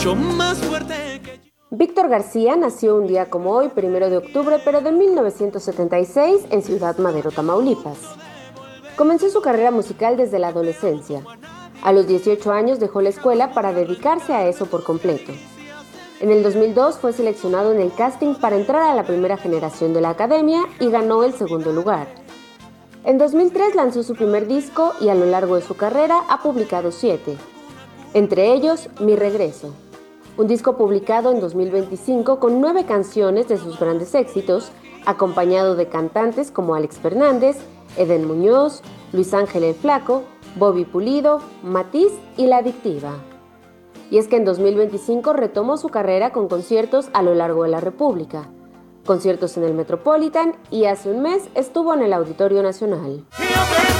más fuerte que yo. Víctor García nació un día como hoy, 1 de octubre, pero de 1976, en Ciudad Madero, Tamaulipas. Comenzó su carrera musical desde la adolescencia. A los 18 años dejó la escuela para dedicarse a eso por completo. En el 2002 fue seleccionado en el casting para entrar a la primera generación de la academia y ganó el segundo lugar. En 2003 lanzó su primer disco y a lo largo de su carrera ha publicado 7, entre ellos Mi Regreso, un disco publicado en 2025 con 9 canciones de sus grandes éxitos, acompañado de cantantes como Alex Fernández, Eden Muñoz, Luis Ángel el Flaco, Bobby Pulido, Matiz y La Adictiva. Y es que en 2025 retomó su carrera con conciertos a lo largo de la República, conciertos en el Metropolitan y hace un mes estuvo en el Auditorio Nacional.